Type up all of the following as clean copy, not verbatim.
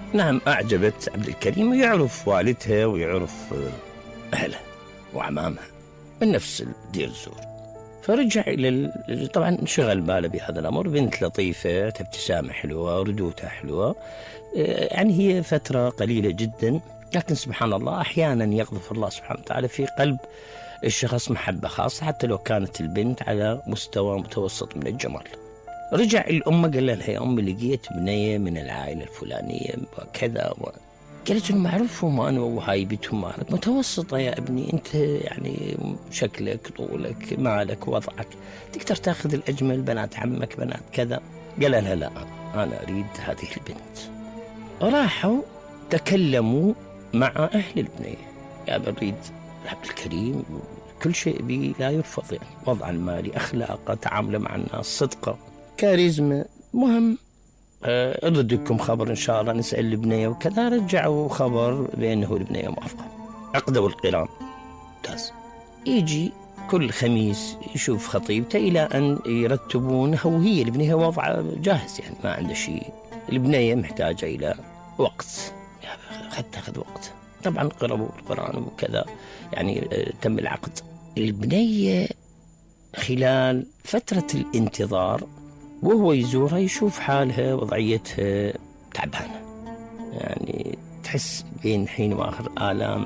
نعم أعجبت عبد الكريم، ويعرف والدها ويعرف أهلها وعمامها من نفس دير الزور. فرجع طبعا انشغل باله بهذا الأمر. بنت لطيفة، ابتسامة حلوة، ردودها حلوة، يعني هي فترة قليلة جدا، لكن سبحان الله أحيانا يقذف الله سبحانه وتعالى في قلب الشخص محبة خاصة حتى لو كانت البنت على مستوى متوسط من الجمال. رجع الأم قال لها يا أم لقيت بنية من العائلة الفلانية وكذا قالت له معروفهم أنا وهاي بيتهم مالك متوسطة يا ابني، أنت يعني شكلك طولك مالك وضعك تقدر تأخذ الأجمل، بنات عمك بنات كذا. قال لها لا أنا أريد هذه البنت. راحوا تكلموا مع أهل البنية، يا بريد عبد الكريم كل شيء بي لا يرفض، يعني وضع المالي، أخلاقه، تعامله مع الناس، صدقه، كاريزما. مهم أردكم خبر إن شاء الله نسأل البنية وكذا. رجعوا خبر بأنه البنية موافقة. عقدوا القران ممتاز. يجي كل خميس يشوف خطيبته إلى أن يرتبونه، وهي البنية وضع جاهز يعني ما عنده شيء. البنية محتاجة إلى وقت، تأخذ وقت. طبعا قرأوا القرآن وكذا، يعني تم العقد. البنية خلال فترة الانتظار وهو يزورها يشوف حالها وضعيتها تعبانة، يعني تحس بين حين وآخر آلام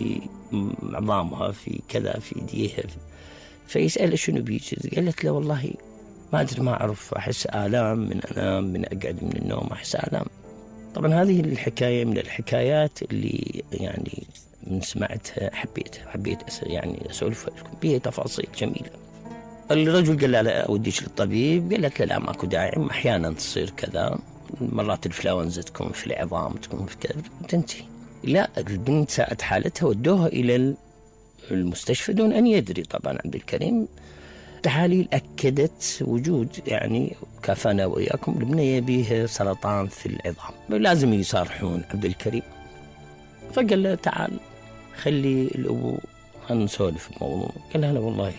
بعظامها في كذا في يديها. فيسأل شنو بيجي؟ قالت له والله ما أدري ما أعرف، أحس آلام من أنام، من أقعد من النوم أحس آلام. طبعا هذه الحكاية من الحكايات اللي يعني من سمعتها حبيت يعني أسولف لكم بها تفاصيل جميلة. الرجل قال لا أوديش للطبيب، قالت لا ماكو داعي، أحيانا تصير كذا، مرات الإنفلونزا تكون في العظام تكون في كذا تنتهي. لا البنت ساءت حالتها، ودوها إلى المستشفى دون أن يدري طبعا عبد الكريم. تحاليل أكدت وجود يعني كافانا وإياكم البنية بها سرطان في العظام، لازم يصارحون عبد الكريم. فقال له تعال خلي الأبو نسولف الموضوع. قال له والله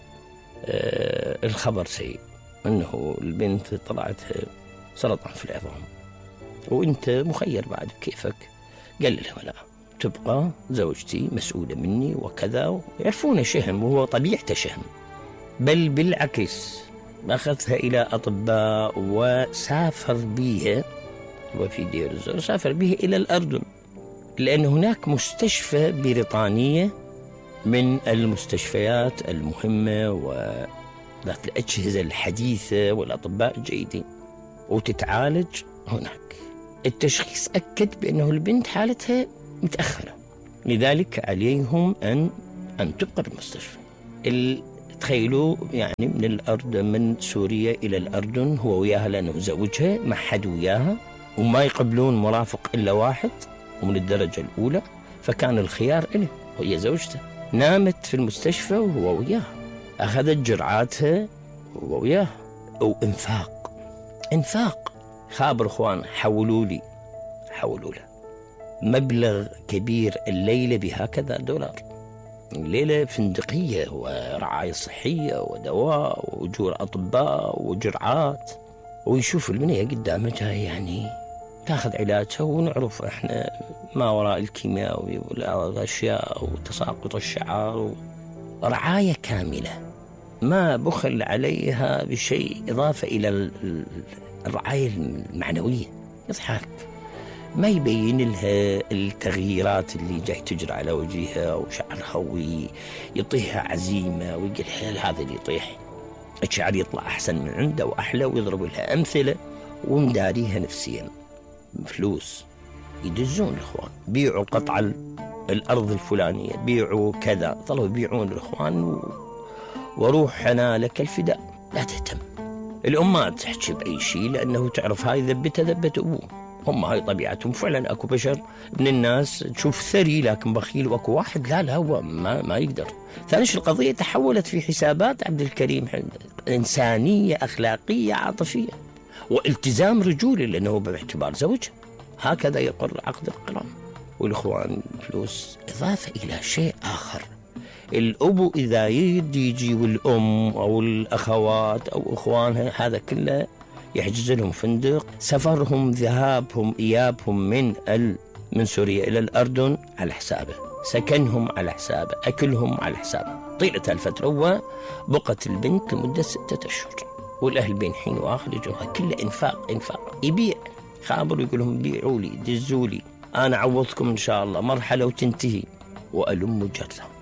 الخبر سيء، أنه البنت طلعت سرطان في العظام وأنت مخير بعد كيفك. قال له لا، تبقى زوجتي مسؤولة مني وكذا. يعرفون شهم، وهو طبيعته شهم، بل بالعكس أخذها إلى أطباء وسافر بها، وفي دير الزور سافر بها إلى الأردن، لأن هناك مستشفى بريطانية من المستشفيات المهمة وذات الأجهزة الحديثة والأطباء الجيدين، وتتعالج هناك. التشخيص أكد بأنه البنت حالتها متأخرة، لذلك عليهم أن تبقى بالمستشفى. تخيلوا يعني من الأردن، من سوريا إلى الأردن هو وياها لأنه زوجها، ما حد وياها وما يقبلون مرافق إلا واحد ومن الدرجة الأولى، فكان الخيار إله وهي زوجته. نامت في المستشفى وهو وياها، أخذت جرعاتها وهو وياها. وإنفاق خابر إخوان، حولوا له مبلغ كبير الليلة بهكذا $. الليلة فندقية ورعاية صحية ودواء وأجور أطباء وجرعات. ويشوف البنية قدامه جاي يعني تاخذ علاجها، ونعرف احنا ما وراء الكيماوي والأشياء وتساقط الشعر، ورعاية كاملة ما بخل عليها بشيء إضافة إلى الرعاية المعنوية. يضحك ما يبين لها التغييرات اللي جاي تجري على وجهها وشعرها، ويعطيها عزيمة ويقول هذا اللي يطيح الشعر يطلع أحسن من عنده وأحلى، ويضرب لها أمثلة ومداريها نفسيا. فلوس يدزون الإخوان، بيعوا قطع الأرض الفلانية، بيعوا كذا، طلعوا يبيعون الإخوان وروحنا لك الفداء. لا تهتم الأمات تحكي بأي شيء، لأنه تعرف هاي ذبت أبوه، هم هاي طبيعتهم. فعلا أكو بشر من الناس تشوف ثري لكن بخيل، وأكو واحد لا هو ما يقدر. ثانيش القضية تحولت في حسابات عبد الكريم إنسانية أخلاقية عاطفية والتزام رجولي، لأنه باعتبار زوجه هكذا يقر عقد القران. والإخوان فلوس إضافة إلى شيء آخر. الأبو إذا يجي والأم أو الأخوات أو إخوانها هذا كله يحجز لهم فندق، سفرهم ذهابهم إيابهم من سوريا إلى الأردن على حسابه، سكنهم على حسابه، أكلهم على حسابه طيلة الفترة. وبقت البنت لمدة 6 أشهر، والأهل بين حين وآخر يجوها، كله إنفاق. يبيع، خابر يقول لهم بيعوا لي، دزوا لي، أنا أعوضكم إن شاء الله، مرحلة وتنتهي، وألم جرة.